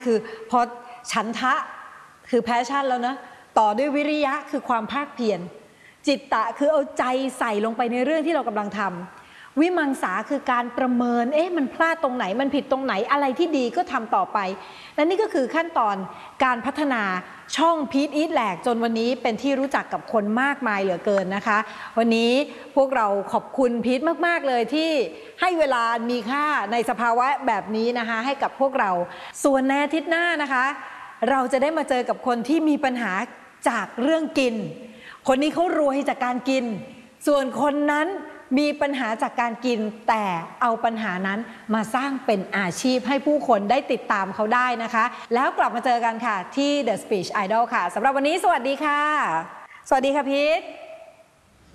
คือพอฉันทะคือแพชชั่นแล้วนะต่อด้วยวิริยะคือความภาคเพียรจิตตะคือเอาใจใส่ลงไปในเรื่องที่เรากำลังทำวิมังสาคือการประเมินมันพลาดตรงไหนมันผิดตรงไหนอะไรที่ดีก็ทำต่อไปและนี่ก็คือขั้นตอนการพัฒนาช่องพีทอีทแลกจนวันนี้เป็นที่รู้จักกับคนมากมายเหลือเกินนะคะวันนี้พวกเราขอบคุณพีทมากๆเลยที่ให้เวลามีค่าในสภาวะแบบนี้นะคะให้กับพวกเราส่วนในอาทิตย์หน้านะคะเราจะได้มาเจอกับคนที่มีปัญหาจากเรื่องกินคนนี้เขารวยจากการกินส่วนคนนั้นมีปัญหาจากการกินแต่เอาปัญหานั้นมาสร้างเป็นอาชีพให้ผู้คนได้ติดตามเขาได้นะคะแล้วกลับมาเจอกันค่ะที่ The Speech Idol ค่ะสำหรับวันนี้สวัสดีค่ะสวัสดีค่ะพีท